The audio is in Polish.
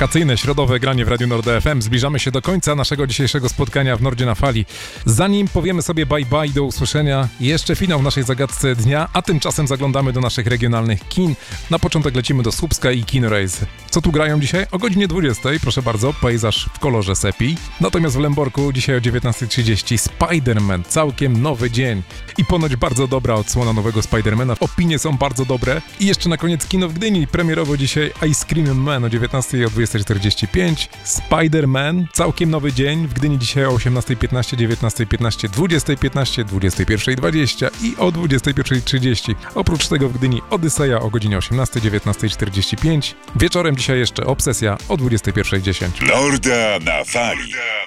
Wakacyjne, środowe granie w Radiu Nord FM. Zbliżamy się do końca naszego dzisiejszego spotkania w Nordzie na Fali. Zanim powiemy sobie bye do usłyszenia, jeszcze finał w naszej zagadce dnia, a tymczasem zaglądamy do naszych regionalnych kin. Na początek lecimy do Słupska i Kin Race. Co tu grają dzisiaj? O godzinie 20, proszę bardzo, pejzaż w kolorze sepi. Natomiast w Lęborku dzisiaj o 19:30 Spider-Man, całkiem nowy dzień. I ponoć bardzo dobra odsłona nowego Spider-Mana. Opinie są bardzo dobre. I jeszcze na koniec kino w Gdyni. Premierowo dzisiaj Ice Cream Man o 19 i o 20:45. Spider-Man, całkiem nowy dzień. W Gdyni dzisiaj o 18:15, 19:15, 20:15, 21:20 i o 21:30. Oprócz tego w Gdyni Odyseja o godzinie 18, 19:45. Wieczorem dzisiaj jeszcze Obsesja o 21:10. Norda na Fali.